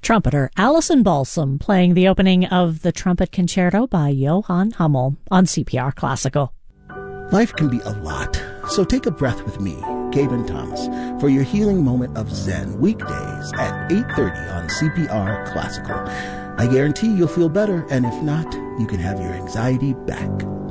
Trumpeter Alison Balsam playing the opening of the Trumpet Concerto by Johann Hummel on CPR Classical. Life can be a lot, so take a breath with me, Gaben Thomas, for your healing moment of Zen weekdays at 8:30 on CPR Classical. I guarantee you'll feel better, and if not, you can have your anxiety back.